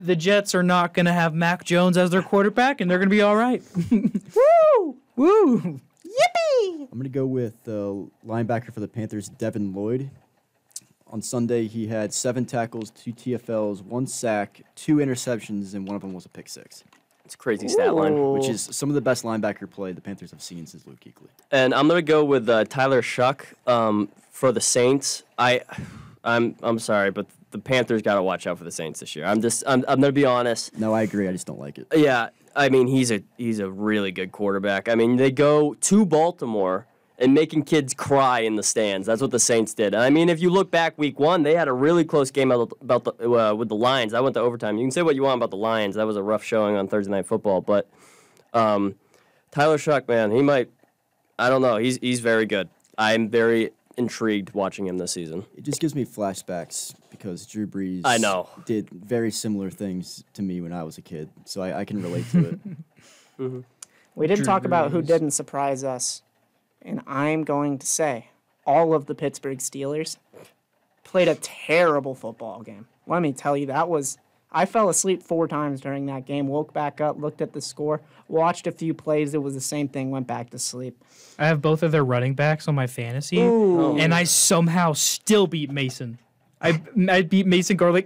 the Jets are not going to have Mac Jones as their quarterback, and they're going to be all right. Woo! Woo! Yippee! I'm going to go with linebacker for the Panthers, Devin Lloyd. On Sunday, he had 7 tackles, 2 TFLs, 1 sack, 2 interceptions, and one of them was a pick six. It's a crazy stat line. Which is some of the best linebacker play the Panthers have seen since Luke Kuechly. And I'm going to go with Tyler Shuck for the Saints. I'm sorry, but the Panthers got to watch out for the Saints this year. I'm going to be honest. No, I agree. I just don't like it. Yeah, I mean, he's a really good quarterback. I mean, they go to Baltimore and making kids cry in the stands. That's what the Saints did. I mean, if you look back week 1, they had a really close game with the Lions. I went to overtime. You can say what you want about the Lions. That was a rough showing on Thursday Night Football. But Tyler Shuck, man, he might – I don't know. He's very good. I'm very intrigued watching him this season. It just gives me flashbacks because Drew Brees I know. did very similar things to me when I was a kid, so I can relate to it. Mm-hmm. We didn't talk about who didn't surprise us, and I'm going to say all of the Pittsburgh Steelers played a terrible football game. Let me tell you, I fell asleep 4 times during that game, woke back up, looked at the score, watched a few plays. It was the same thing, went back to sleep. I have both of their running backs on my fantasy, Ooh. and I somehow still beat Mason. I beat Mason Garlick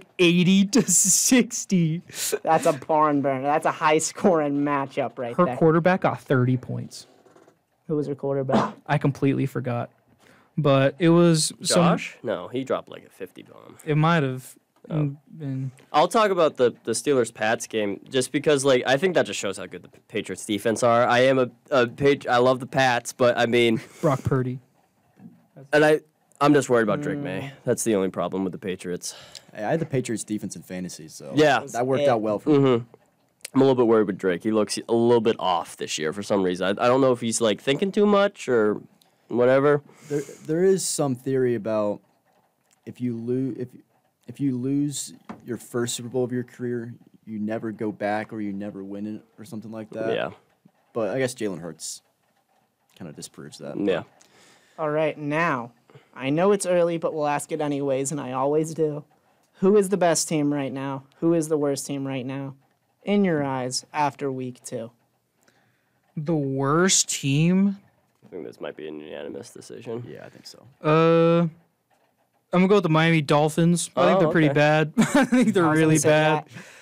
80-60. That's a barn burner. That's a high-scoring matchup right Her there. quarterback got 30 points. Who was her quarterback? I completely forgot. But it was Josh? No, he dropped like a 50 bomb. It might have been. I'll talk about the Steelers-Pats game just because, like, I think that just shows how good the Patriots defense are. I am I love the Pats, but I mean, Brock Purdy. and I'm just worried about Drake May. That's the only problem with the Patriots. Hey, I had the Patriots defense in fantasy, so Yeah. that worked out well for me. Mm-hmm. I'm a little bit worried with Drake. He looks a little bit off this year for some reason. I don't know if he's like thinking too much or whatever. There is some theory about if you lose your first Super Bowl of your career, you never go back or you never win it or something like that. Yeah. But I guess Jalen Hurts kind of disproves that. Yeah. All right, now, I know it's early, but we'll ask it anyways, and I always do. Who is the best team right now? Who is the worst team right now? In your eyes, after week 2. The worst team? I think this might be an unanimous decision. Yeah, I think so. I'm going to go with the Miami Dolphins. I think they're pretty bad. I think they're really bad.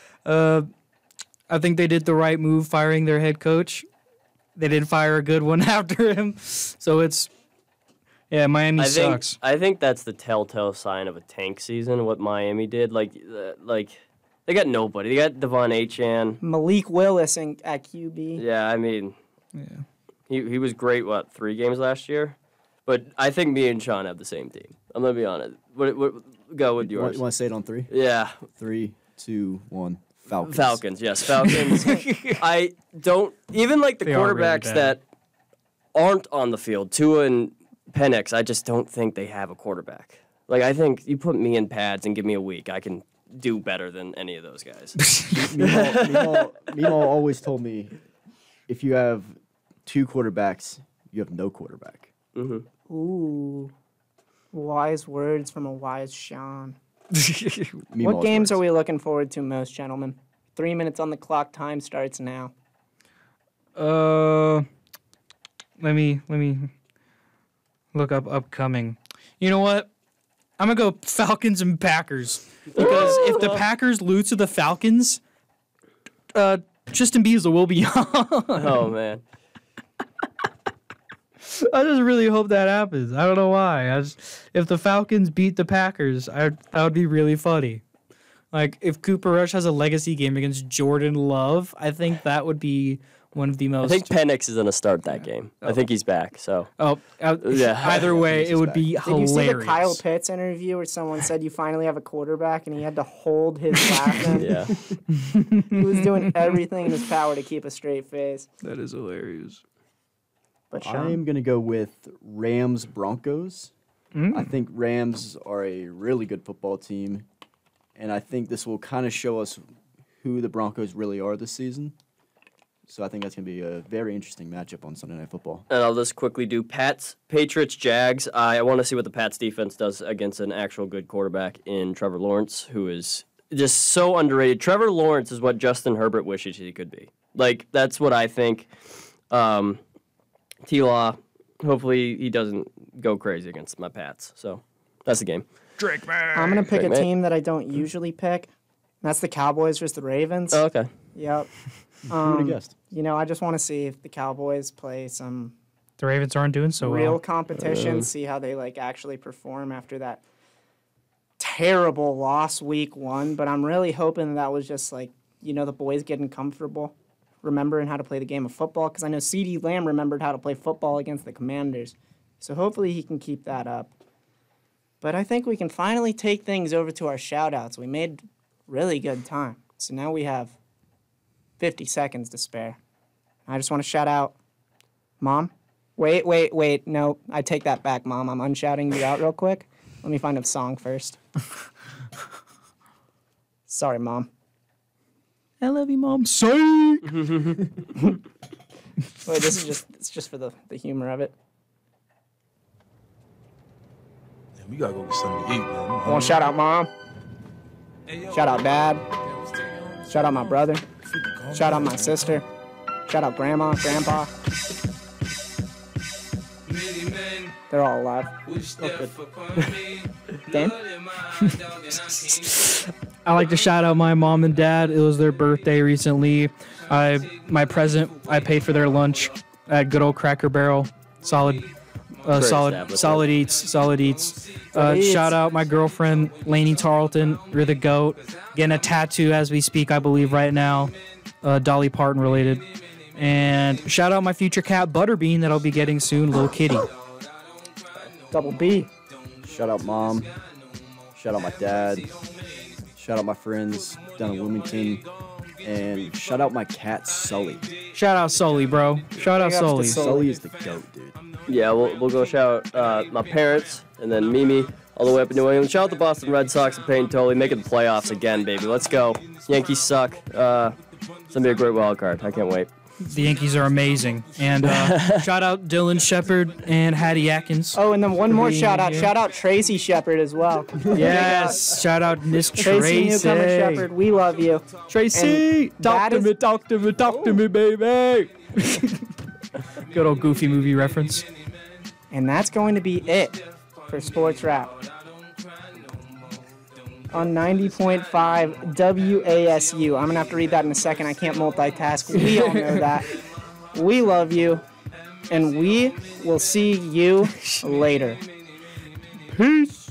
I think they did the right move firing their head coach. They didn't fire a good one after him. So it's... Yeah, Miami sucks. I think that's the telltale sign of a tank season, what Miami did. Like they got nobody. They got Devon Achane. Malik Willis at QB. Yeah, I mean, he was great, 3 games last year? But I think me and Sean have the same team. I'm going to be honest. Go with yours. You want to say it on 3? Yeah. 3, 2, 1. Falcons. Falcons, yes, Falcons. I don't, even like the quarterbacks that aren't on the field, Tua and Penix, I just don't think they have a quarterback. Like, I think you put me in pads and give me a week, I can do better than any of those guys. Meemaw always told me, if you have 2 quarterbacks, you have no quarterback. Mm-hmm. Ooh. Wise words from a wise Sean. Meemaw's What games words. are we looking forward to most, gentlemen? 3 minutes on the clock. Time starts now. Let me look up upcoming. You know what? I'm going to go Falcons and Packers. Because if the Packers lose to the Falcons, Tristan Beasley will be on. Oh, man. I just really hope that happens. I don't know why. If the Falcons beat the Packers, that would be really funny. Like, if Cooper Rush has a legacy game against Jordan Love, I think that would be one of the most... I think Penix is going to start that game. I think he's back, so... Yeah. Either way, it would be hilarious. Did you see the Kyle Pitts interview where someone said you finally have a quarterback and he had to hold his laugh in? Yeah. He was doing everything in his power to keep a straight face. That is hilarious. But I'm going to go with Rams-Broncos. I think Rams are a really good football team, and I think this will kind of show us who the Broncos really are this season. So I think that's going to be a very interesting matchup on Sunday Night Football. And I'll just quickly do Pats, Patriots, Jags. I want to see what the Pats defense does against an actual good quarterback in Trevor Lawrence, who is just so underrated. Trevor Lawrence is what Justin Herbert wishes he could be. Like, that's what I think. T-Law, hopefully he doesn't go crazy against my Pats. So that's the game. Drake, man. I'm going to pick Drake, a mate. team that I don't usually pick. That's the Cowboys versus the Ravens. Oh, okay. Yep. Who would have guessed? I just want to see if the Cowboys play some The Ravens aren't doing so real well. competition, see how they actually perform after that terrible loss week 1. But I'm really hoping that was just the boys getting comfortable, remembering how to play the game of football. Because I know CeeDee Lamb remembered how to play football against the Commanders. So hopefully he can keep that up. But I think we can finally take things over to our shout-outs. We made really good time. So now we have 50 seconds to spare. I just want to shout out Mom. Wait. No, I take that back, Mom. I'm unshouting you out real quick. Let me find a song first. Sorry, Mom. I love you, Mom. Psych! Wait, it's just for the humor of it. Yeah, we gotta go get something to eat, man. I want to shout out Mom. Shout out Dad. Shout out my brother. Shout out my sister. Shout out Grandma, Grandpa. They're all alive. Dan? I like to shout out my mom and dad. It was their birthday recently. My present, I paid for their lunch at good old Cracker Barrel. Solid eats. Shout out my girlfriend, Lainey Tarleton. You're the GOAT. Getting a tattoo as we speak, I believe, right now. Dolly Parton related. And shout out my future cat, Butterbean, that I'll be getting soon, Little Kitty. Double B. Shout out Mom. Shout out my dad. Shout out my friends down in Wilmington. And shout out my cat, Sully. Shout out Sully, bro. Shout out Big ups to Sully. Sully. Sully is the GOAT, dude. Yeah, we'll go shout out my parents and then Mimi all the way up in New England. Shout out the Boston Red Sox and Peyton Tolley making the playoffs again, baby. Let's go. Yankees suck. It's gonna be a great wild card. I can't wait. The Yankees are amazing. And shout out Dylan Shepard and Hattie Atkins. Oh, and then one more being shout out. here. Shout out Tracy Shepard as well. Yes. Shout out Miss Tracy Newcomer Shepard, we love you. Tracy, And talk that to me, baby. Good old Goofy movie reference. And that's going to be it for Sports Wrap. On 90.5 WASU. I'm going to have to read that in a second. I can't multitask. We all know that. We love you. And we will see you later. Peace.